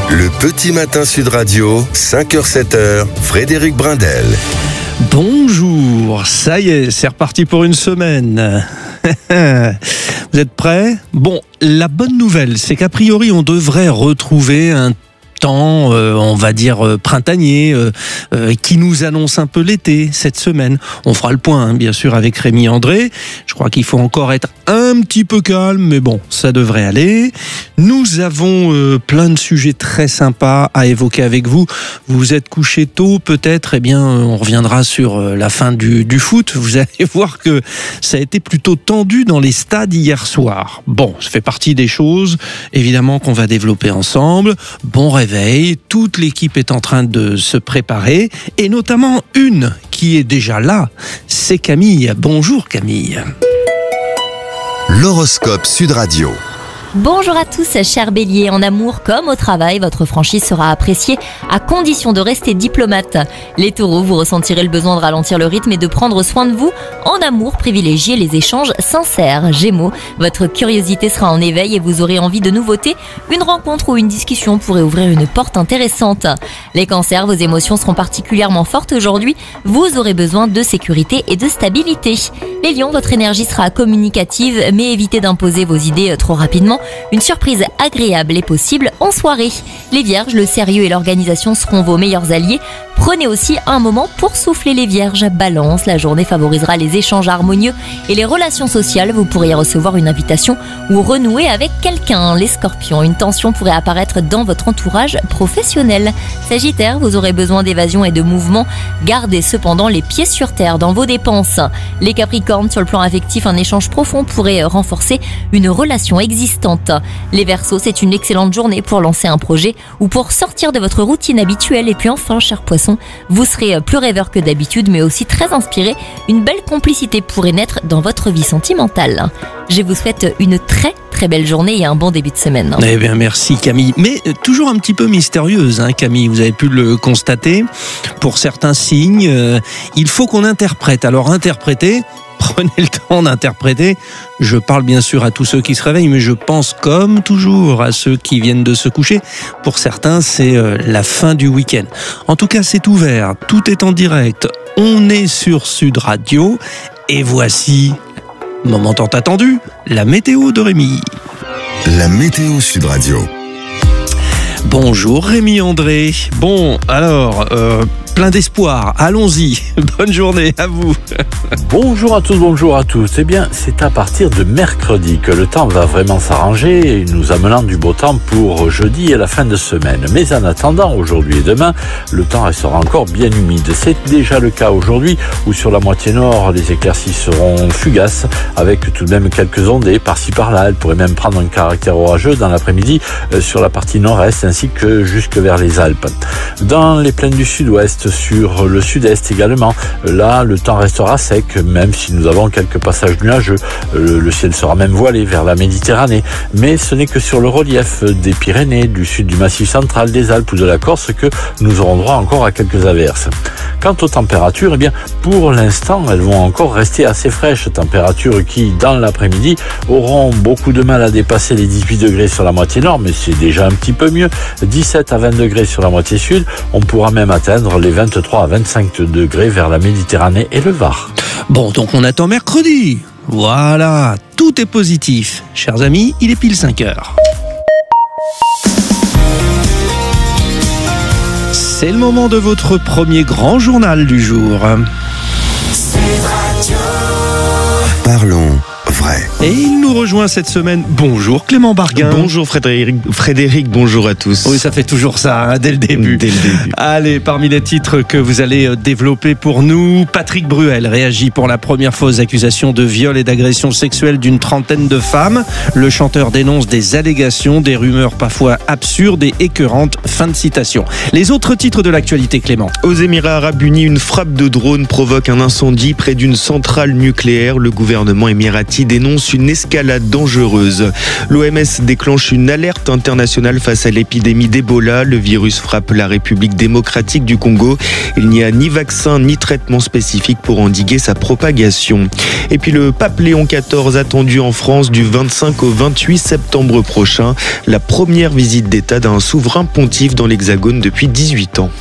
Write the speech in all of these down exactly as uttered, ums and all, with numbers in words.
Le petit matin Sud Radio, cinq heures sept heures, Frédéric Brindel. Bonjour, ça y est, c'est reparti pour une semaine. Vous êtes prêts ? Bon, la bonne nouvelle, c'est qu'a priori, on devrait retrouver un temps, euh, on va dire euh, printanier, euh, euh, qui nous annonce un peu l'été cette semaine. On fera le point, hein, bien sûr, avec Rémi André. Je crois qu'il faut encore être un petit peu calme, mais bon, ça devrait aller. Nous avons euh, plein de sujets très sympas à évoquer avec vous. Vous vous êtes couché tôt, peut-être. Eh bien, euh, on reviendra sur euh, la fin du, du foot. Vous allez voir que ça a été plutôt tendu dans les stades hier soir. Bon, ça fait partie des choses, évidemment, qu'on va développer ensemble. Bon réveil. Toute l'équipe est en train de se préparer et notamment une qui est déjà là, c'est Camille. Bonjour Camille. L'horoscope Sud Radio. Bonjour à tous, chers béliers, en amour comme au travail, votre franchise sera appréciée à condition de rester diplomate. Les taureaux, vous ressentirez le besoin de ralentir le rythme et de prendre soin de vous. En amour, privilégiez les échanges sincères. Gémeaux, votre curiosité sera en éveil et vous aurez envie de nouveautés. Une rencontre ou une discussion pourrait ouvrir une porte intéressante. Les cancers, vos émotions seront particulièrement fortes aujourd'hui. Vous aurez besoin de sécurité et de stabilité. Les lions, votre énergie sera communicative, mais évitez d'imposer vos idées trop rapidement. Une surprise agréable est possible en soirée. Les vierges, le sérieux et l'organisation seront vos meilleurs alliés. Prenez aussi un moment pour souffler les vierges. Balance, la journée favorisera les échanges harmonieux et les relations sociales. Vous pourriez recevoir une invitation ou renouer avec quelqu'un. Les scorpions, une tension pourrait apparaître dans votre entourage professionnel. Sagittaire, vous aurez besoin d'évasion et de mouvement. Gardez cependant les pieds sur terre dans vos dépenses. Les capricornes, sur le plan affectif, un échange profond pourrait renforcer une relation existante. Les verseaux, c'est une excellente journée pour lancer un projet ou pour sortir de votre routine habituelle. Et puis enfin, cher poisson, vous serez plus rêveur que d'habitude, mais aussi très inspiré. Une belle complicité pourrait naître dans votre vie sentimentale. Je vous souhaite une très très belle journée et un bon début de semaine. Eh bien, merci Camille. Mais toujours un petit peu mystérieuse, hein, Camille, vous avez pu le constater. Pour certains signes, euh, il faut qu'on interprète. Alors, interpréter, prenez le temps d'interpréter. Je parle bien sûr à tous ceux qui se réveillent, mais je pense comme toujours à ceux qui viennent de se coucher. Pour certains, c'est euh, la fin du week-end. En tout cas, c'est ouvert, tout est en direct. On est sur Sud Radio et voici, moment tant attendu, la météo de Rémi. La météo Sud Radio. Bonjour Rémi André. Bon, alors, euh, plein d'espoir, allons-y. Bonne journée à vous. Bonjour à tous, bonjour à tous. Eh bien, c'est à partir de mercredi que le temps va vraiment s'arranger, nous amenant du beau temps pour jeudi et la fin de semaine. Mais en attendant, aujourd'hui et demain, le temps restera encore bien humide. C'est déjà le cas aujourd'hui, où sur la moitié nord, les éclaircies seront fugaces, avec tout de même quelques ondées par-ci par-là. Elles pourraient même prendre un caractère orageux dans l'après-midi euh, sur la partie nord-est, ainsi que jusque vers les Alpes. Dans les plaines du sud-ouest, sur le sud-est également, là, le temps restera sec, même si nous avons quelques passages nuageux. Le, le ciel sera même voilé vers la Méditerranée. Mais ce n'est que sur le relief des Pyrénées, du sud du Massif central, des Alpes ou de la Corse que nous aurons droit encore à quelques averses. Quant aux températures, eh bien, pour l'instant, elles vont encore rester assez fraîches. Températures qui, dans l'après-midi, auront beaucoup de mal à dépasser les dix-huit degrés sur la moitié nord, mais c'est déjà un petit peu mieux. dix-sept à vingt degrés sur la moitié sud. On pourra même atteindre les vingt-trois à vingt-cinq degrés vers la Méditerranée et le Var. Bon, donc on attend mercredi. Voilà, tout est positif. Chers amis, il est pile cinq heures. C'est le moment de votre premier grand journal du jour. Parlons vrai. Et il nous rejoint cette semaine. Bonjour Clément Barguin. Bonjour Frédéric, Frédéric, bonjour à tous. Oui, ça fait toujours ça, hein, dès le début. Dès le début. Allez, parmi les titres que vous allez développer pour nous, Patrick Bruel réagit pour la première fois aux accusations de viol et d'agression sexuelle d'une trentaine de femmes. Le chanteur dénonce des allégations, des rumeurs parfois absurdes et écœurantes. Fin de citation. Les autres titres de l'actualité, Clément. Aux Émirats Arabes Unis, une frappe de drone provoque un incendie près d'une centrale nucléaire. Le gouvernement émirati dénonce une escalade dangereuse. L'O M S déclenche une alerte internationale face à l'épidémie d'Ebola. Le virus frappe la République démocratique du Congo. Il n'y a ni vaccin ni traitement spécifique pour endiguer sa propagation. Et puis le pape Léon quatorze attendu en France du vingt-cinq au vingt-huit septembre prochain. La première visite d'État d'un souverain pontife dans l'Hexagone depuis dix-huit ans.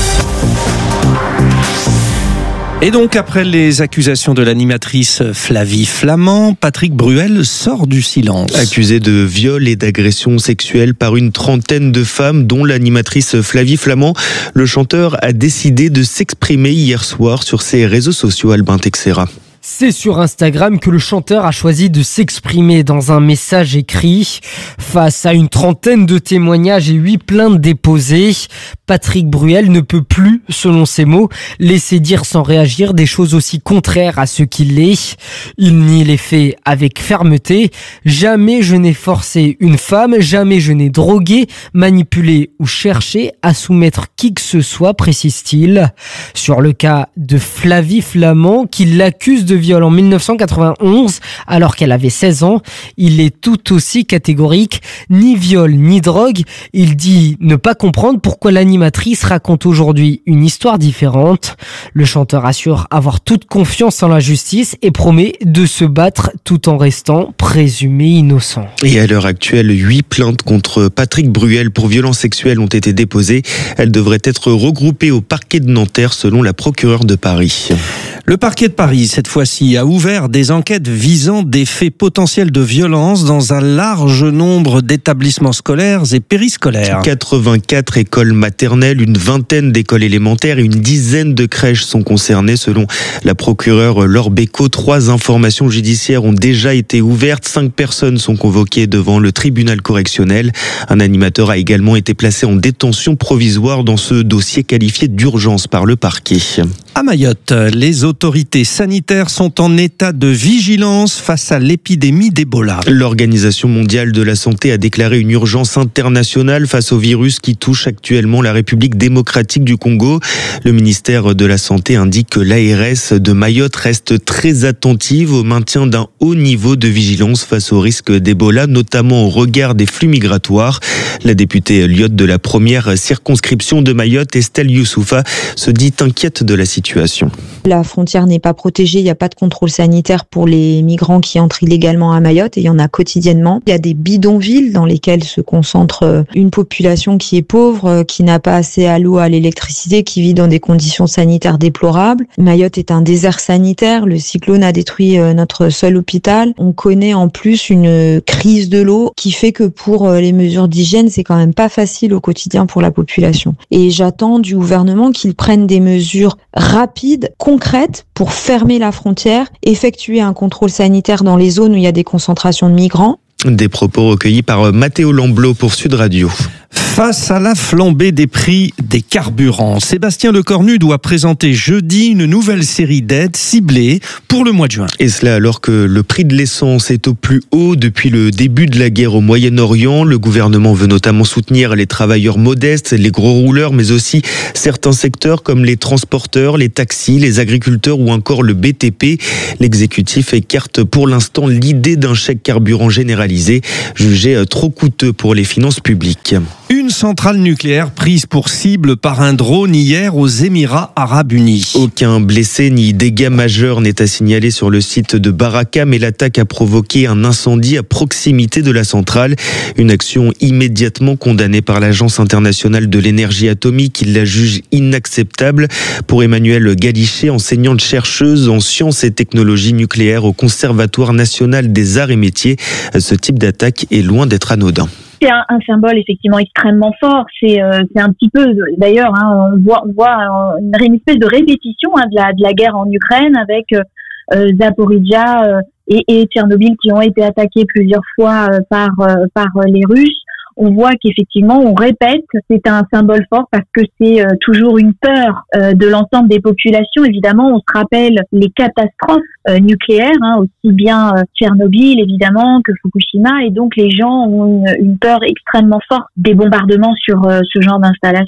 Et donc, après les accusations de l'animatrice Flavie Flament, Patrick Bruel sort du silence. Accusé de viol et d'agression sexuelle par une trentaine de femmes, dont l'animatrice Flavie Flament, le chanteur a décidé de s'exprimer hier soir sur ses réseaux sociaux. Albin Texera. C'est sur Instagram que le chanteur a choisi de s'exprimer dans un message écrit. Face à une trentaine de témoignages et huit plaintes déposées, Patrick Bruel ne peut plus, selon ses mots, laisser dire sans réagir des choses aussi contraires à ce qu'il est. Il nie les faits avec fermeté. Jamais je n'ai forcé une femme, jamais je n'ai drogué, manipulé ou cherché à soumettre qui que ce soit, précise-t-il. Sur le cas de Flavie Flament, qui l'accuse de viol en mille neuf cent quatre-vingt-onze alors qu'elle avait seize ans, il est tout aussi catégorique, ni viol ni drogue. Il dit ne pas comprendre pourquoi l'animatrice raconte aujourd'hui une histoire différente. Le chanteur assure avoir toute confiance en la justice et promet de se battre tout en restant présumé innocent. Et à l'heure actuelle, huit plaintes contre Patrick Bruel pour violences sexuelles ont été déposées. Elles devraient être regroupées au parquet de Nanterre selon la procureure de Paris. Le parquet de Paris, cette fois-ci, a ouvert des enquêtes visant des faits potentiels de violence dans un large nombre d'établissements scolaires et périscolaires. quatre-vingt-quatre écoles maternelles, une vingtaine d'écoles élémentaires et une dizaine de crèches sont concernées. Selon la procureure Laure Bécaud, trois informations judiciaires ont déjà été ouvertes. Cinq personnes sont convoquées devant le tribunal correctionnel. Un animateur a également été placé en détention provisoire dans ce dossier qualifié d'urgence par le parquet. À Mayotte, les autorités sanitaires sont en état de vigilance face à l'épidémie d'Ebola. L'Organisation mondiale de la santé a déclaré une urgence internationale face au virus qui touche actuellement la République démocratique du Congo. Le ministère de la Santé indique que l'A R S de Mayotte reste très attentive au maintien d'un haut niveau de vigilance face au risque d'Ebola, notamment au regard des flux migratoires. La députée lyotte de la première circonscription de Mayotte, Estelle Youssoufa, se dit inquiète de la situation. La frontière n'est pas protégée, il n'y a pas de contrôle sanitaire pour les migrants qui entrent illégalement à Mayotte et il y en a quotidiennement. Il y a des bidonvilles dans lesquels se concentre une population qui est pauvre, qui n'a pas assez à l'eau, à l'électricité, qui vit dans des conditions sanitaires déplorables. Mayotte est un désert sanitaire, le cyclone a détruit notre seul hôpital. On connaît en plus une crise de l'eau qui fait que pour les mesures d'hygiène, c'est quand même pas facile au quotidien pour la population. Et j'attends du gouvernement qu'il prenne des mesures rapides, concrètes, pour fermer la frontière, effectuer un contrôle sanitaire dans les zones où il y a des concentrations de migrants. Des propos recueillis par Matteo Lamblot pour Sud Radio. Face à la flambée des prix des carburants, Sébastien Lecornu doit présenter jeudi une nouvelle série d'aides ciblées pour le mois de juin. Et cela alors que le prix de l'essence est au plus haut depuis le début de la guerre au Moyen-Orient. Le gouvernement veut notamment soutenir les travailleurs modestes, les gros rouleurs, mais aussi certains secteurs comme les transporteurs, les taxis, les agriculteurs ou encore le B T P. L'exécutif écarte pour l'instant l'idée d'un chèque carburant généralisé, jugé trop coûteux pour les finances publiques. Une centrale nucléaire prise pour cible par un drone hier aux Émirats Arabes Unis. Aucun blessé ni dégâts majeurs n'est à signaler sur le site de Baraka, mais l'attaque a provoqué un incendie à proximité de la centrale. Une action immédiatement condamnée par l'Agence internationale de l'énergie atomique, qui la juge inacceptable. Pour Emmanuelle Galichet, enseignante-chercheuse en sciences et technologies nucléaires au Conservatoire national des arts et métiers, ce type d'attaque est loin d'être anodin. C'est un, un symbole effectivement extrêmement fort. C'est, euh, c'est un petit peu, d'ailleurs, hein, on voit, on voit une, une espèce de répétition hein, de, la, de la guerre en Ukraine avec euh, Zaporizhzhia euh, et, et Tchernobyl qui ont été attaqués plusieurs fois euh, par euh, par les Russes. On voit qu'effectivement, on répète, c'est un symbole fort parce que c'est euh, toujours une peur euh, de l'ensemble des populations. Évidemment, on se rappelle les catastrophes euh, nucléaires, hein, aussi bien euh, Tchernobyl évidemment que Fukushima, et donc les gens ont une, une peur extrêmement forte des bombardements sur euh, ce genre d'installation.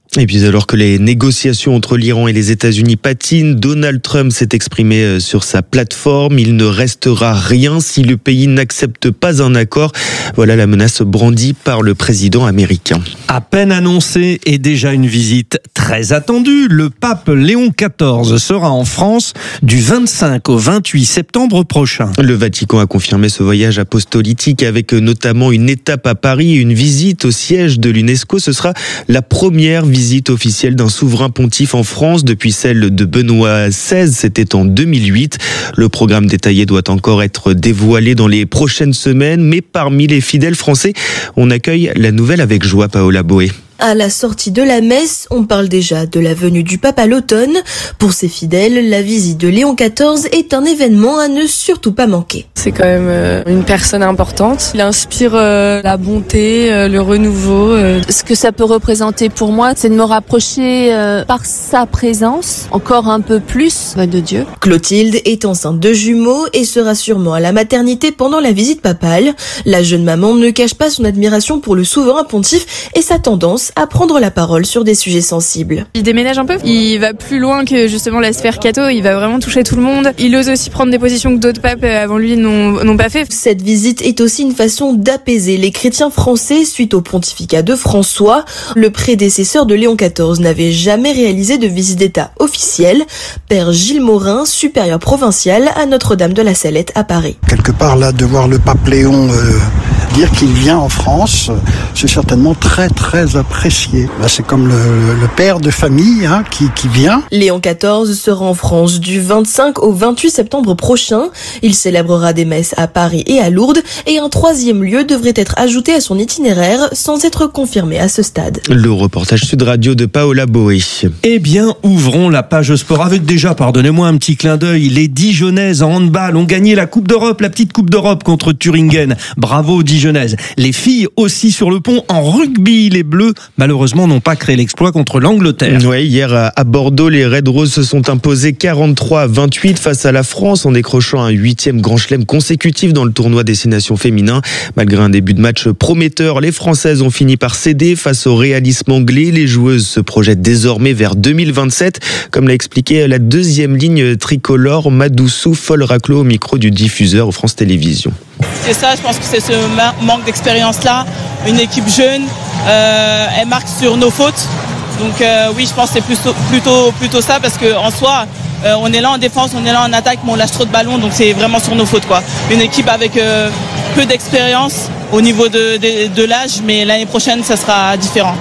Et puis alors que les négociations entre l'Iran et les États-Unis patinent, Donald Trump s'est exprimé sur sa plateforme. Il ne restera rien si le pays n'accepte pas un accord. Voilà la menace brandie par le président américain. À peine annoncé et déjà une visite très attendue. Le pape Léon quatorze sera en France du vingt-cinq au vingt-huit septembre prochain. Le Vatican a confirmé ce voyage apostolique avec notamment une étape à Paris et une visite au siège de l'UNESCO. Ce sera la première visite visite officielle d'un souverain pontife en France depuis celle de Benoît seize, c'était en deux mille huit. Le programme détaillé doit encore être dévoilé dans les prochaines semaines, mais parmi les fidèles français, on accueille la nouvelle avec joie, Paola Boé. À la sortie de la messe, on parle déjà de la venue du pape à l'automne. Pour ses fidèles, la visite de Léon quatorze est un événement à ne surtout pas manquer. C'est quand même euh, une personne importante. Il inspire euh, la bonté, euh, le renouveau. Euh. Ce que ça peut représenter pour moi, c'est de me rapprocher euh, par sa présence encore un peu plus bah, de Dieu. Clotilde est enceinte de jumeaux et sera sûrement à la maternité pendant la visite papale. La jeune maman ne cache pas son admiration pour le souverain pontife et sa tendance à prendre la parole sur des sujets sensibles. Il déménage un peu, il va plus loin que justement la sphère catho, il va vraiment toucher tout le monde. Il ose aussi prendre des positions que d'autres papes avant lui n'ont, n'ont pas fait. Cette visite est aussi une façon d'apaiser les chrétiens français suite au pontificat de François. Le prédécesseur de Léon quatorze n'avait jamais réalisé de visite d'État officielle. Père Gilles Morin, supérieur provincial à Notre-Dame de la Salette à Paris. Quelque part là, de voir le pape Léon euh, dire qu'il vient en France, c'est certainement très très apprécié. Là, c'est comme le, le père de famille hein, qui, qui vient. Léon quatorze sera en France du vingt-cinq au vingt-huit septembre prochain. Il célébrera des messes à Paris et à Lourdes et un troisième lieu devrait être ajouté à son itinéraire sans être confirmé à ce stade. Le reportage Sud Radio de Paola Boé. Eh bien, ouvrons la page sport avec déjà, pardonnez-moi, un petit clin d'œil. Les Dijonnaises en handball ont gagné la Coupe d'Europe, la petite Coupe d'Europe contre Thuringen. Bravo Dijonnaises. Les filles aussi sur le pont en rugby. Les Bleus, malheureusement, n'ont pas créé l'exploit contre l'Angleterre. Ouais, hier à Bordeaux, les Red Roses se sont imposés quarante-trois à vingt-huit face à la France en décrochant un huitième grand chelem consécutif dans le tournoi Destination Féminin. Malgré un début de match prometteur, les Françaises ont fini par céder face au réalisme anglais. Les joueuses se projettent désormais vers deux mille vingt-sept, comme l'a expliqué la deuxième ligne tricolore, Madoussou Folraclo, au micro du diffuseur France Télévisions. C'est ça, je pense que c'est ce manque d'expérience-là. Une équipe jeune, euh, elle marque sur nos fautes. Donc euh, oui, je pense que c'est plutôt, plutôt, plutôt ça, parce qu'en soi, euh, on est là en défense, on est là en attaque, mais on lâche trop de ballons, donc c'est vraiment sur nos fautes, quoi. Une équipe avec euh, peu d'expérience au niveau de, de, de l'âge, mais l'année prochaine, ça sera différent.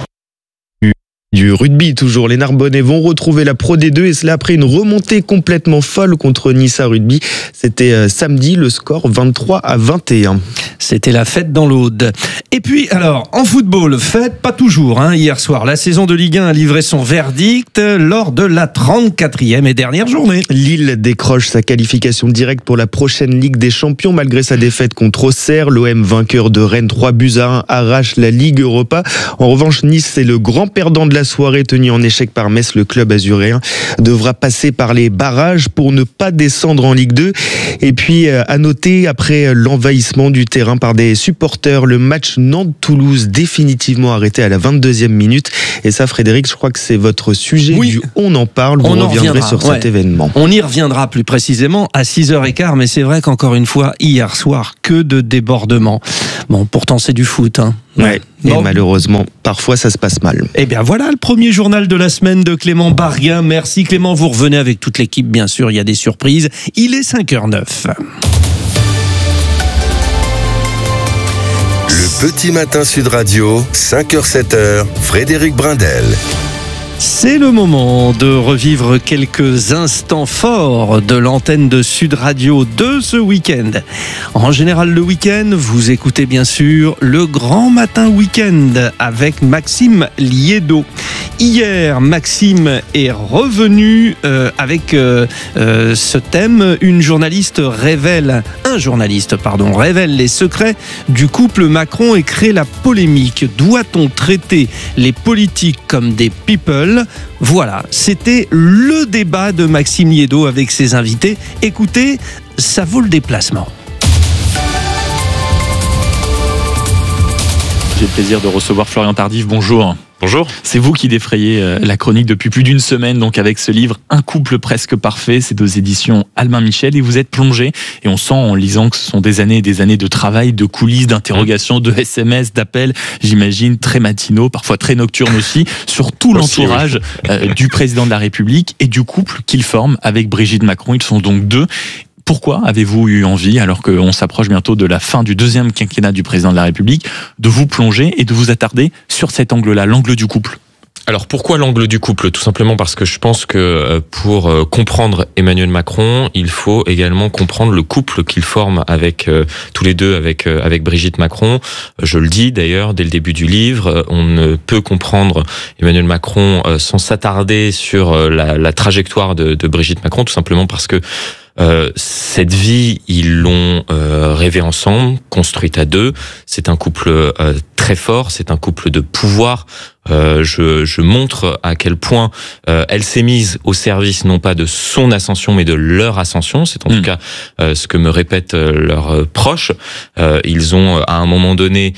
Du rugby, toujours, les Narbonnais vont retrouver la Pro D deux et cela après une remontée complètement folle contre Nissa Rugby. C'était euh, samedi, le score vingt-trois à vingt et un. C'était la fête dans l'Aude. Et puis, alors, en football, fête, pas toujours, hein. Hier soir, la saison de Ligue un a livré son verdict lors de la trente-quatrième et dernière journée. Lille décroche sa qualification directe pour la prochaine Ligue des Champions malgré sa défaite contre Auxerre. L'O M, vainqueur de Rennes, trois buts à un, arrache la Ligue Europa. En revanche, Nice, c'est le grand perdant de la soirée tenu en échec par Metz. Le club azuréen devra passer par les barrages pour ne pas descendre en Ligue deux. Et puis, à noter, après l'envahissement du terrain par des supporters, le match Nantes-Toulouse définitivement arrêté à la vingt-deuxième minute. Et ça, Frédéric, je crois que c'est votre sujet oui. du On en parle. Vous On reviendrez sur ouais. cet événement. On y reviendra plus précisément à six heures quinze, mais c'est vrai qu'encore une fois, hier soir, que de débordements. Bon, pourtant, c'est du foot, hein. Ouais, et bon. malheureusement, parfois ça se passe mal. Eh bien voilà le premier journal de la semaine de Clément Barguin. Merci Clément, vous revenez avec toute l'équipe, bien sûr, il y a des surprises. Il est cinq heures neuf. Le petit matin Sud Radio, cinq heures sept heures, Frédéric Brindel. C'est le moment de revivre quelques instants forts de l'antenne de Sud Radio de ce week-end. En général, le week-end, vous écoutez bien sûr le Grand Matin Week-end avec Maxime Liédo. Hier, Maxime est revenu euh, avec euh, euh, ce thème. Une journaliste révèle, un journaliste, pardon, révèle les secrets du couple Macron et crée la polémique. Doit-on traiter les politiques comme des people ? Voilà, c'était le débat de Maxime Liédo avec ses invités. Écoutez, ça vaut le déplacement. J'ai le plaisir de recevoir Florian Tardif, bonjour. Bonjour. C'est vous qui défrayez euh, la chronique depuis plus d'une semaine, donc avec ce livre Un couple presque parfait, c'est aux éditions Albin Michel, et vous êtes plongé, et on sent en lisant que ce sont des années et des années de travail, de coulisses, d'interrogations, de S M S, d'appels, j'imagine, très matinaux, parfois très nocturnes aussi, sur tout l'entourage oui. euh, du président de la République et du couple qu'il forme avec Brigitte Macron. Ils sont donc deux. Pourquoi avez-vous eu envie, alors qu'on s'approche bientôt de la fin du deuxième quinquennat du président de la République, de vous plonger et de vous attarder sur cet angle-là, l'angle du couple ? Alors pourquoi l'angle du couple ? Tout simplement parce que je pense que pour comprendre Emmanuel Macron, il faut également comprendre le couple qu'il forme avec euh, tous les deux avec euh, avec Brigitte Macron. Je le dis d'ailleurs dès le début du livre, on ne peut comprendre Emmanuel Macron euh, sans s'attarder sur euh, la, la trajectoire de, de Brigitte Macron, tout simplement parce que Euh, cette vie, ils l'ont euh, rêvée ensemble, construite à deux. C'est un couple euh, très fort, c'est un couple de pouvoir. Euh, je, je montre à quel point euh, elle s'est mise au service non pas de son ascension, mais de leur ascension. C'est en mmh. tout cas euh, ce que me répètent euh, leurs euh, proches. Euh, ils ont, à un moment donné,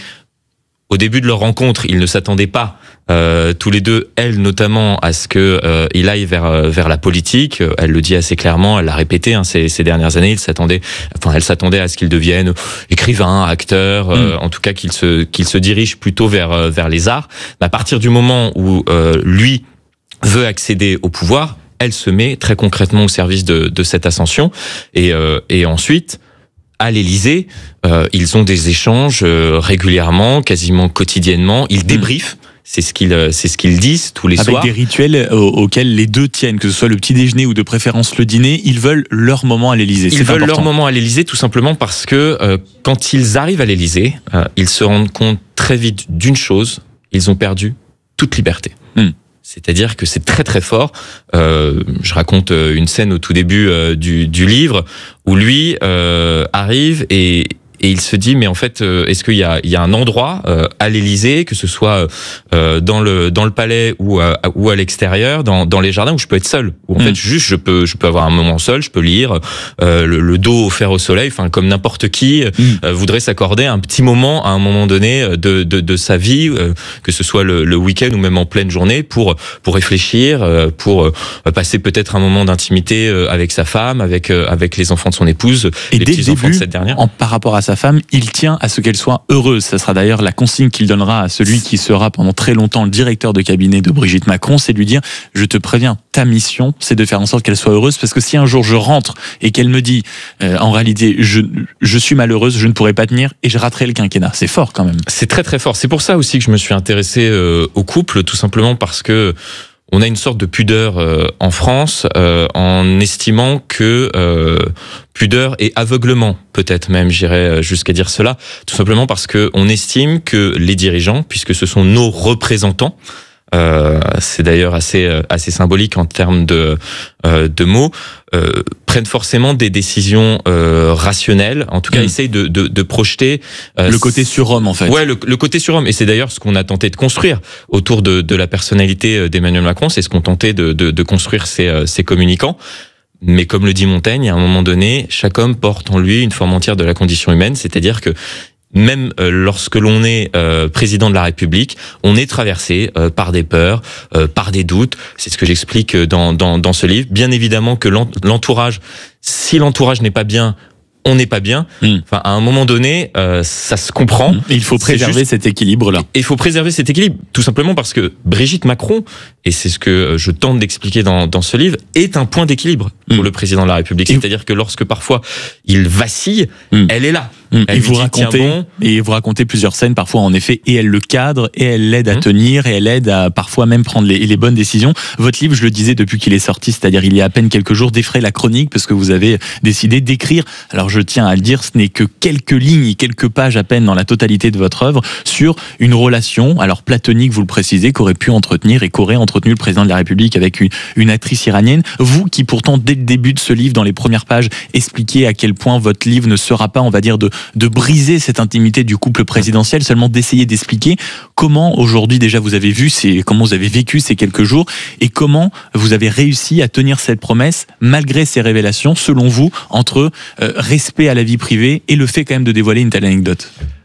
au début de leur rencontre, ils ne s'attendaient pas Euh, tous les deux, elle notamment, à ce que euh, il aille vers vers la politique. Elle le dit assez clairement, elle l'a répété hein, ces, ces dernières années. Il s'attendait, enfin, elle s'attendait à ce qu'il devienne écrivain, acteur, mmh. euh, en tout cas qu'il se qu'il se dirige plutôt vers vers les arts. Mais à partir du moment où euh, lui veut accéder au pouvoir, elle se met très concrètement au service de de cette ascension. Et euh, et ensuite, à l'Élysée, euh, ils ont des échanges euh, régulièrement, quasiment quotidiennement. Ils débriefent. C'est ce qu'ils, c'est ce qu'ils disent tous les Avec soirs. Avec des rituels auxquels les deux tiennent, que ce soit le petit déjeuner ou de préférence le dîner, ils veulent leur moment à l'Élysée. Ils c'est veulent important. leur moment à l'Élysée tout simplement parce que euh, quand ils arrivent à l'Élysée, euh, ils se rendent compte très vite d'une chose, ils ont perdu toute liberté. Hmm. C'est-à-dire que c'est très très fort. Euh, je raconte une scène au tout début euh, du, du livre où lui euh, arrive et Et il se dit, mais en fait, euh, est-ce qu'il y a, il y a un endroit euh, à l'Élysée, que ce soit euh, dans le dans le palais ou à, ou à l'extérieur, dans dans les jardins, où je peux être seul, où en mmh. fait juste je peux je peux avoir un moment seul, je peux lire, euh, le, le dos offert au soleil, enfin comme n'importe qui mmh. euh, voudrait s'accorder un petit moment à un moment donné de de, de sa vie, euh, que ce soit le, le week-end ou même en pleine journée, pour pour réfléchir, euh, pour euh, passer peut-être un moment d'intimité euh, avec sa femme, avec euh, avec les enfants de son épouse, et les dès petits le enfants début, de cette dernière. En, par rapport à sa femme, il tient à ce qu'elle soit heureuse. Ça sera d'ailleurs la consigne qu'il donnera à celui qui sera pendant très longtemps le directeur de cabinet de Brigitte Macron, c'est de lui dire, je te préviens, ta mission, c'est de faire en sorte qu'elle soit heureuse, parce que si un jour je rentre et qu'elle me dit, euh, en réalité, je, je suis malheureuse, je ne pourrai pas tenir et je raterai le quinquennat. C'est fort quand même. C'est très très fort. C'est pour ça aussi que je me suis intéressé euh, au couple, tout simplement parce que on a une sorte de pudeur euh, en France, euh, en estimant que euh, pudeur et aveuglement, peut-être même, j'irais jusqu'à dire cela, tout simplement parce que on estime que les dirigeants, puisque ce sont nos représentants, euh, c'est d'ailleurs assez assez symbolique en termes de euh, de mots, euh, prennent forcément des décisions euh, rationnelles, en tout cas mmh. essayent de, de, de projeter euh, le côté surhomme en fait. Ouais, le, le côté surhomme, et c'est d'ailleurs ce qu'on a tenté de construire autour de, de la personnalité d'Emmanuel Macron, c'est ce qu'ont tenté de, de, de construire ces, ces communicants. Mais comme le dit Montaigne, à un moment donné, chaque homme porte en lui une forme entière de la condition humaine, c'est-à-dire que même euh, lorsque l'on est euh, président de la République, on est traversé euh, par des peurs, euh, par des doutes. C'est ce que j'explique dans, dans, dans ce livre. Bien évidemment que l'entourage, si l'entourage n'est pas bien, on n'est pas bien. Mmh. Enfin, à un moment donné, euh, ça se comprend. Mmh. Il faut préserver juste... cet équilibre-là. Et il faut préserver cet équilibre, tout simplement parce que Brigitte Macron, et c'est ce que je tente d'expliquer dans, dans ce livre, est un point d'équilibre mmh. pour le président de la République. Et c'est-à-dire que lorsque parfois il vacille, mmh. elle est là. Mmh. Elle et, vous dit, racontez, bon. et vous racontez plusieurs scènes, parfois en effet, et elle le cadre, et elle l'aide à mmh. tenir, et elle aide à parfois même prendre les, les bonnes décisions. Votre livre, je le disais depuis qu'il est sorti, c'est-à-dire il y a à peine quelques jours, défraie la chronique, parce que vous avez décidé d'écrire, alors je tiens à le dire, ce n'est que quelques lignes et quelques pages à peine dans la totalité de votre œuvre, sur une relation, alors platonique, vous le précisez, qu'aurait pu entretenir et qu'aurait entretenu le président de la République avec une, une actrice iranienne. Vous qui pourtant, dès le début de ce livre, dans les premières pages, expliquez à quel point votre livre ne sera pas, on va dire, de, de briser cette intimité du couple présidentiel, seulement d'essayer d'expliquer comment aujourd'hui déjà vous avez vu, ces, comment vous avez vécu ces quelques jours et comment vous avez réussi à tenir cette promesse malgré ces révélations, selon vous, entre euh, respect à la vie privée et le fait quand même de dévoiler une telle anecdote.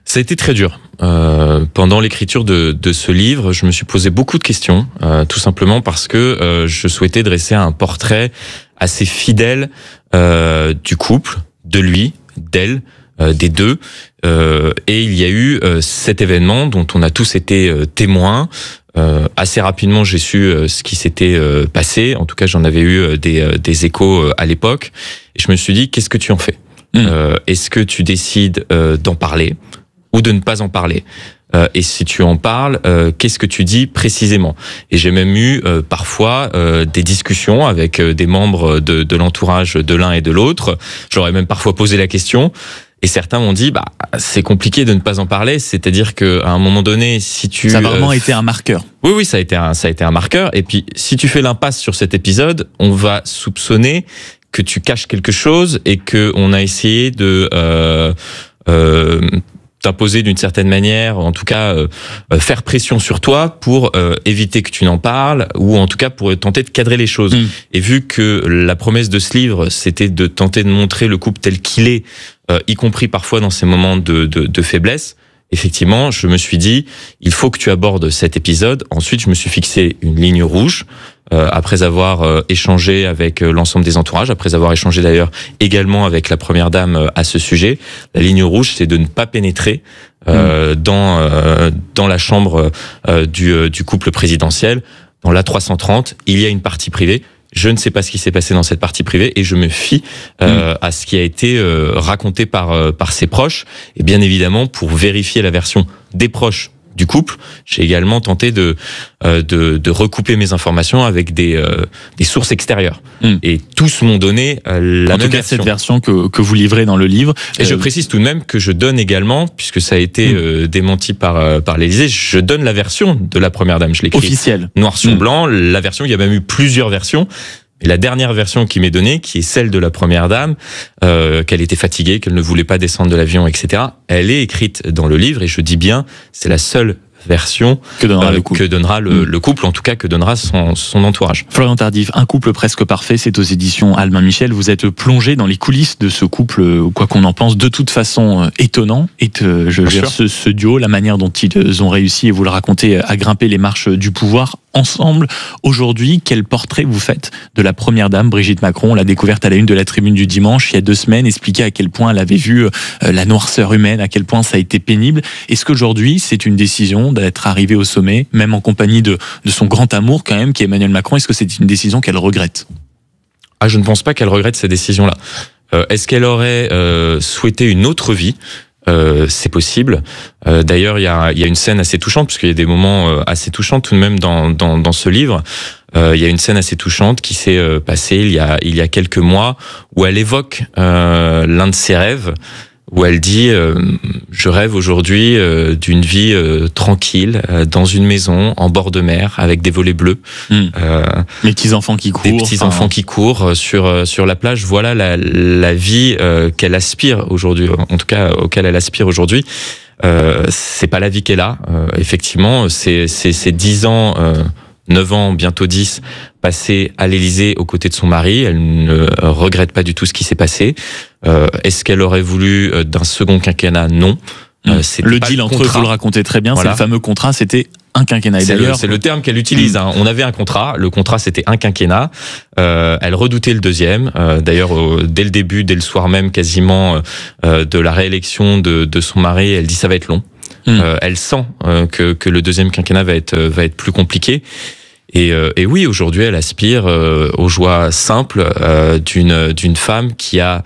Ça a été très dur. Euh, pendant l'écriture de, de ce livre, je me suis posé beaucoup de questions, euh, tout simplement parce que euh, je souhaitais dresser un portrait assez fidèle euh, du couple, de lui, d'elle, euh, des deux. Euh, et il y a eu euh, cet événement dont on a tous été euh, témoins. Euh, assez rapidement, j'ai su euh, ce qui s'était euh, passé. En tout cas, j'en avais eu euh, des, euh, des échos euh, à l'époque. Et je me suis dit, qu'est-ce que tu en fais ? mmh. euh, Est-ce que tu décides euh, d'en parler ou de ne pas en parler. Euh, et si tu en parles, euh, qu'est-ce que tu dis précisément? Et j'ai même eu euh, parfois euh, des discussions avec euh, des membres de, de l'entourage de l'un et de l'autre. J'aurais même parfois posé la question. Et certains m'ont dit, bah, c'est compliqué de ne pas en parler. C'est-à-dire que à un moment donné, si tu ça a vraiment euh, été un marqueur. Oui, oui, ça a été un, ça a été un marqueur. Et puis, si tu fais l'impasse sur cet épisode, on va soupçonner que tu caches quelque chose et que on a essayé de euh, euh, t'imposer d'une certaine manière, en tout cas euh, faire pression sur toi pour euh, éviter que tu n'en parles, ou en tout cas pour tenter de cadrer les choses. Mmh. Et vu que la promesse de ce livre, c'était de tenter de montrer le couple tel qu'il est, euh, y compris parfois dans ces moments de, de, de faiblesse, effectivement, je me suis dit, il faut que tu abordes cet épisode. Ensuite, je me suis fixé une ligne rouge, euh, après avoir euh, échangé avec euh, l'ensemble des entourages, après avoir échangé d'ailleurs également avec la première dame euh, à ce sujet. La ligne rouge, c'est de ne pas pénétrer euh, mmh. dans euh, dans la chambre euh, du, euh, du couple présidentiel. Dans l'A trois cent trente, il y a une partie privée. Je ne sais pas ce qui s'est passé dans cette partie privée et je me fie euh, mmh. à ce qui a été euh, raconté par euh, par ses proches. Et bien évidemment, pour vérifier la version des proches du couple, j'ai également tenté de euh, de, de recouper mes informations avec des euh, des sources extérieures. Mmh. Et tous m'ont donné euh, la en même tout cas, version. cette version que que vous livrez dans le livre. Et euh... je précise tout de même que je donne également, puisque ça a été mmh. euh, démenti par euh, par l'Élysée, je donne la version de la première dame. Je l'écris officielle, noir sur mmh. blanc. La version, il y a même eu plusieurs versions. Et la dernière version qui m'est donnée, qui est celle de la première dame, euh, qu'elle était fatiguée, qu'elle ne voulait pas descendre de l'avion, et cetera. Elle est écrite dans le livre, et je dis bien, c'est la seule version que donnera, euh, le, couple. Que donnera le, mmh. le couple, en tout cas que donnera son, son entourage. Florian Tardif, Un couple presque parfait, c'est aux éditions Albin Michel. Vous êtes plongé dans les coulisses de ce couple, quoi qu'on en pense, de toute façon étonnant. Et euh, je veux dire, ce, ce duo, la manière dont ils ont réussi, et vous le racontez, à grimper les marches du pouvoir ensemble. Aujourd'hui, quel portrait vous faites de la première dame, Brigitte Macron? On l'a découverte à la une de la Tribune du dimanche il y a deux semaines, expliquer à quel point elle avait vu euh, la noirceur humaine, à quel point ça a été pénible. Est-ce qu'aujourd'hui, c'est une décision d'être arrivée au sommet, même en compagnie de, de son grand amour quand même, qui est Emmanuel Macron? Est-ce que c'est une décision qu'elle regrette? Ah, je ne pense pas qu'elle regrette cette décision-là. Euh, est-ce qu'elle aurait euh, souhaité une autre vie? Euh, c'est possible. Euh, d'ailleurs, il y a, y a une scène assez touchante, parce qu'il y a des moments euh, assez touchants tout de même dans, dans, dans ce livre. Euh, il y a une scène assez touchante qui s'est euh, passée il y a, il y a quelques mois, où elle évoque euh, l'un de ses rêves, où elle dit euh, « Je rêve aujourd'hui euh, d'une vie euh, tranquille, euh, dans une maison, en bord de mer, avec des volets bleus. Mmh. Euh, » Les petits-enfants qui courent. Des petits-enfants enfin... qui courent sur, sur la plage. Voilà la, la vie euh, qu'elle aspire aujourd'hui, en tout cas auquel elle aspire aujourd'hui. Euh, c'est pas la vie qu'elle a. Euh, effectivement, c'est, c'est, c'est dix ans... Euh, neuf ans, bientôt dix, passés à l'Élysée aux côtés de son mari. Elle ne regrette pas du tout ce qui s'est passé. Euh, est-ce qu'elle aurait voulu euh, d'un second quinquennat? Non. Euh, le deal le entre eux, vous le racontez très bien, voilà. C'est le fameux contrat, c'était un quinquennat. Et c'est, d'ailleurs, le, c'est le terme qu'elle utilise. Hein. On avait un contrat, le contrat c'était un quinquennat. Euh, elle redoutait le deuxième. Euh, d'ailleurs, euh, dès le début, dès le soir même, quasiment euh, de la réélection de, de son mari, elle dit ça va être long. Mmh. Euh, elle sent euh, que, que le deuxième quinquennat va être, va être plus compliqué. Et, euh, et oui, aujourd'hui, elle aspire euh, aux joies simples euh, d'une, d'une femme qui a,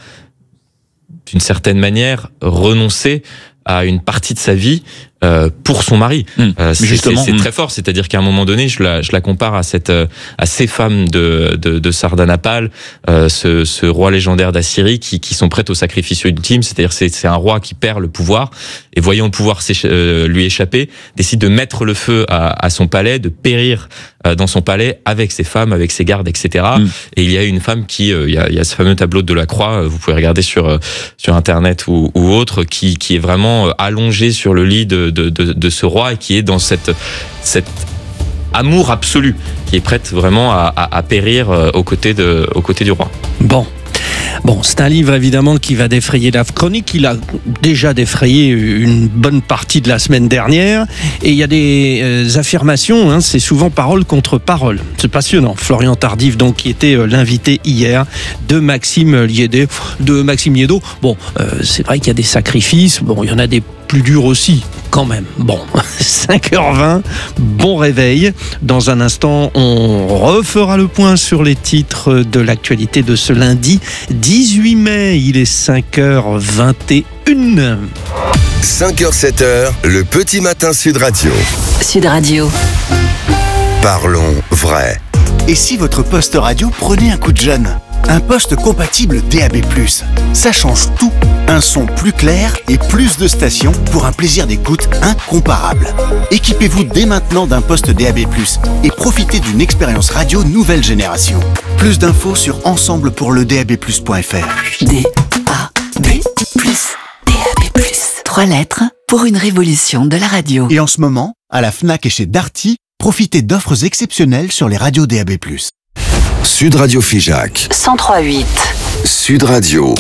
d'une certaine manière, renoncé à une partie de sa vie euh, pour son mari. Mmh. Euh, c'est, Justement, c'est, c'est mmh. très fort. C'est-à-dire qu'à un moment donné, je la, je la compare à cette, à ces femmes de, de, de Sardanapale, euh, ce, ce roi légendaire d'Assyrie, qui, qui sont prêtes au sacrifice ultime. C'est-à-dire, c'est, c'est un roi qui perd le pouvoir et voyant le pouvoir euh, lui échapper, décide de mettre le feu à, à son palais, de périr euh, dans son palais avec ses femmes, avec ses gardes, et cetera. Mmh. Et il y a une femme qui, euh, il y a, il y a ce fameux tableau de Delacroix, vous pouvez regarder sur euh, sur internet ou, ou autre, qui, qui est vraiment allongée sur le lit de De, de, de ce roi et qui est dans cette, cette amour absolu, qui est prête vraiment à, à, à périr aux côtés, de, aux côtés du roi. Bon. Bon, c'est un livre évidemment qui va défrayer la chronique. Il a déjà défrayé une bonne partie de la semaine dernière. Et il y a des euh, affirmations, hein, c'est souvent parole contre parole. C'est passionnant. Florian Tardif, donc, qui était euh, l'invité hier de Maxime Liédé. De Maxime Liédot. Bon, euh, c'est vrai qu'il y a des sacrifices. Bon, il y en a des plus durs aussi, quand même. Bon, cinq heures vingt, bon réveil. Dans un instant, on refera le point sur les titres de l'actualité de ce lundi dix-huit mai. Il est cinq heures vingt et une. cinq heures sept heures, le petit matin Sud Radio. Sud Radio. Parlons vrai. Et si votre poste radio prenait un coup de jeune ? Un poste compatible D A B plus, ça change tout. Un son plus clair et plus de stations pour un plaisir d'écoute incomparable. Équipez-vous dès maintenant d'un poste D A B plus et profitez d'une expérience radio nouvelle génération. Plus d'infos sur ensemble pour le D A B plus point F R. D A B plus, D A B plus. Trois lettres pour une révolution de la radio. Et en ce moment, à la Fnac et chez Darty, profitez d'offres exceptionnelles sur les radios D A B plus. Sud Radio Figeac. cent trois virgule huit. Sud Radio.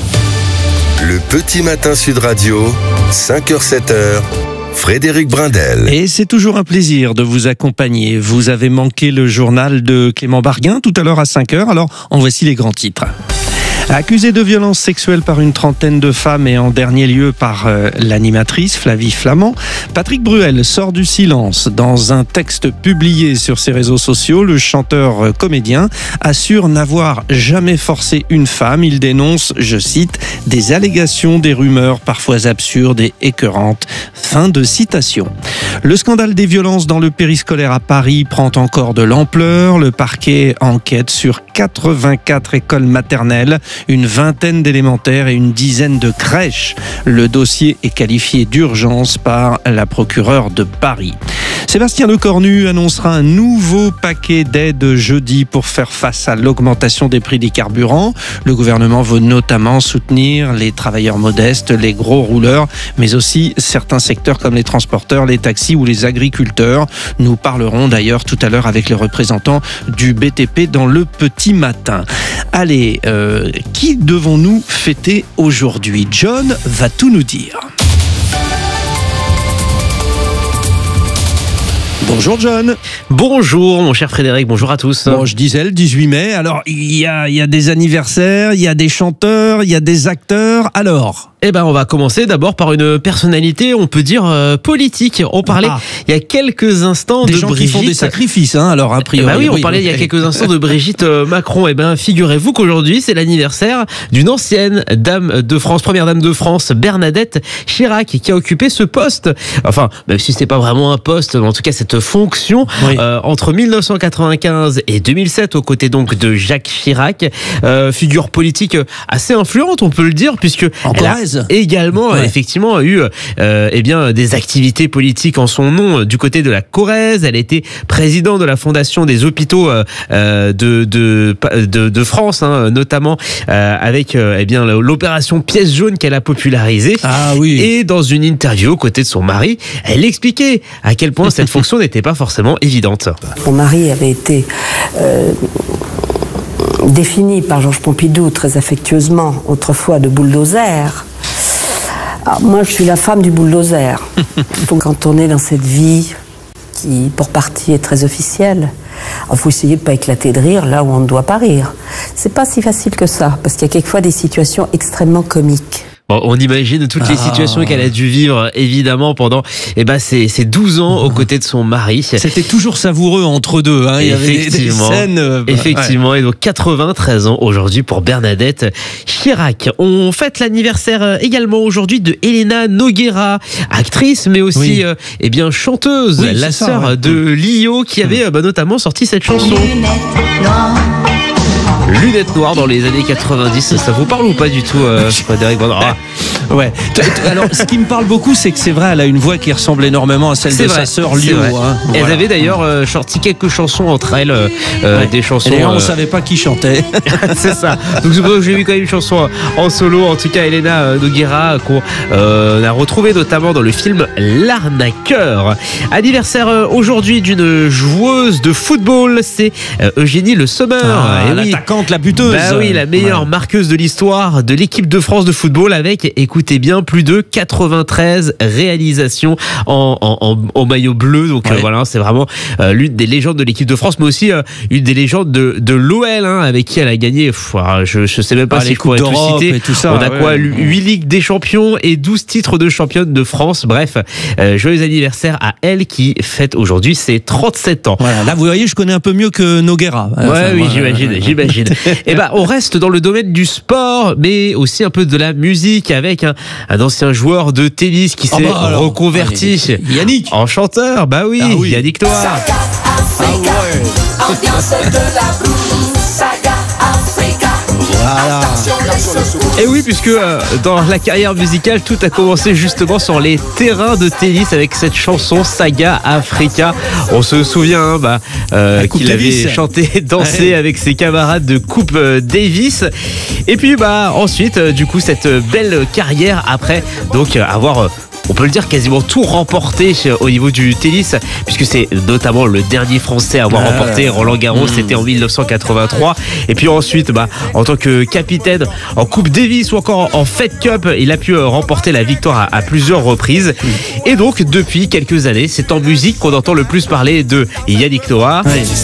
Le petit matin Sud Radio, cinq heures sept heures. Frédéric Brindel. Et c'est toujours un plaisir de vous accompagner. Vous avez manqué le journal de Clément Barguin tout à l'heure à cinq heures, alors en voici les grands titres. Accusé de violences sexuelles par une trentaine de femmes et en dernier lieu par euh, l'animatrice Flavie Flament, Patrick Bruel sort du silence. Dans un texte publié sur ses réseaux sociaux, le chanteur euh, comédien assure n'avoir jamais forcé une femme. Il dénonce, je cite, des allégations, des rumeurs parfois absurdes et écœurantes. Fin de citation. Le scandale des violences dans le périscolaire à Paris prend encore de l'ampleur. Le parquet enquête sur quatre-vingt-quatre écoles maternelles, une vingtaine d'élémentaires et une dizaine de crèches. Le dossier est qualifié d'urgence par la procureure de Paris. Sébastien Lecornu annoncera un nouveau paquet d'aides jeudi pour faire face à l'augmentation des prix des carburants. Le gouvernement veut notamment soutenir les travailleurs modestes, les gros rouleurs, mais aussi certains secteurs comme les transporteurs, les taxis ou les agriculteurs. Nous parlerons d'ailleurs tout à l'heure avec les représentants du B T P dans le petit matin. Allez, euh, qui devons-nous fêter aujourd'hui ? John va tout nous dire. Bonjour John. Bonjour mon cher Frédéric, bonjour à tous. Bon, je disais le dix-huit mai, alors il y a, il y a des anniversaires, il y a des chanteurs, il y a des acteurs, alors Eh ben, on va commencer d'abord par une personnalité, on peut dire euh, politique. On parlait ah. il y a quelques instants des de gens Brigitte. qui font des sacrifices, hein, alors a priori. Eh ben oui, on oui, parlait oui. il y a quelques instants de Brigitte Macron. Eh ben, figurez-vous qu'aujourd'hui, c'est l'anniversaire d'une ancienne dame de France, première dame de France, Bernadette Chirac, qui a occupé ce poste. Enfin, même si c'était pas vraiment un poste, mais en tout cas cette fonction oui. euh, entre mille neuf cent quatre-vingt-quinze et deux mille sept, aux côtés donc de Jacques Chirac, euh, figure politique assez influente, on peut le dire, puisque en elle a également ouais. effectivement eu euh, eh bien des activités politiques en son nom du côté de la Corrèze. Elle était présidente de la fondation des hôpitaux euh, de, de de de France, hein, notamment euh, avec euh, eh bien l'opération Pièce jaune qu'elle a popularisée. Ah oui. Et dans une interview aux côtés de son mari, elle expliquait à quel point cette fonction n'était pas forcément évidente. Mon mari avait été euh, défini par Georges Pompidou très affectueusement autrefois de bulldozer. Alors moi, je suis la femme du bulldozer. Quand on est dans cette vie qui, pour partie, est très officielle, il faut essayer de ne pas éclater de rire là où on ne doit pas rire. C'est pas si facile que ça, parce qu'il y a quelquefois des situations extrêmement comiques. Bon, on imagine toutes les situations ah. qu'elle a dû vivre, évidemment, pendant eh ben, ces, ces douze ans aux côtés de son mari. C'était toujours savoureux entre deux. Hein. Il y avait des, des scènes... Euh, bah, effectivement, ouais. Et donc quatre-vingt-treize ans aujourd'hui pour Bernadette Chirac. On fête l'anniversaire également aujourd'hui de Elena Noguera, actrice, mais aussi oui. euh, eh bien, chanteuse, oui, la sœur ouais. de Lio, qui avait bah, notamment sorti cette chanson. Lunettes noires dans les années quatre-vingt-dix, ça vous parle ou pas du tout, euh, Frédéric? Ah, Ouais. Alors, ce qui me parle beaucoup, c'est que c'est vrai, elle a une voix qui ressemble énormément à celle C'est de vrai, sa sœur c'est Lio. vrai. Hein. Elles Voilà. avaient d'ailleurs euh, sorti quelques chansons entre elles, euh, Ouais. des chansons. Et d'ailleurs, on euh, savait pas qui chantait. c'est ça. Donc c'est pour ça que j'ai vu quand même une chanson en solo. En tout cas, Elena Nogueira qu'on euh, a retrouvé notamment dans le film L'Arnaqueur. Anniversaire euh, aujourd'hui d'une joueuse de football, c'est euh, Eugénie Le Sommer. Ah, Eh oui. l'attaquante, la buteuse. Bah oui, la meilleure Ouais. marqueuse de l'histoire de l'équipe de France de football avec, écoutez bien, plus de quatre-vingt-treize réalisations en, en, en, en maillot bleu. Donc Ouais. euh, voilà, c'est vraiment euh, l'une des légendes de l'équipe de France, mais aussi euh, une des légendes de, de l'O L, hein, avec qui elle a gagné. Pff, je, je sais même pas Ah, si les je pourrais Coupes tout d'Europe citer. et tout ça, On a ouais. quoi, huit Ligues des Champions et douze titres de championne de France. Bref, euh, joyeux anniversaire à elle qui fête aujourd'hui ses trente-sept ans. Voilà, là, vous voyez, je connais un peu mieux que Nogueira. Ouais, Enfin, oui, moi, j'imagine, euh, j'imagine. Et ben, on reste dans le domaine du sport, mais aussi un peu de la musique avec un, un ancien joueur de tennis qui Ah s'est bah alors, reconverti allez, Yannick. en chanteur. Bah oui, Ah oui. Yannick Noah. Voilà. Et oui, puisque euh, dans la carrière musicale, tout a commencé justement sur les terrains de tennis avec cette chanson Saga Africa. On se souvient hein, bah, euh, La Coupe qu'il avait Davis. chanté, dansé Ouais. avec ses camarades de Coupe euh, Davis. Et puis bah ensuite, euh, du coup, cette belle carrière après donc euh, avoir euh, on peut le dire quasiment tout remporté au niveau du tennis, puisque c'est notamment le dernier Français à avoir Ah, remporté Roland Garros, mmh. c'était en mille neuf cent quatre-vingt-trois. Et puis ensuite, bah, en tant que capitaine en Coupe Davis ou encore en Fed Cup, il a pu euh, remporter la victoire à, à plusieurs reprises. Et donc, depuis quelques années, c'est en musique qu'on entend le plus parler de Yannick Noah. Ouais.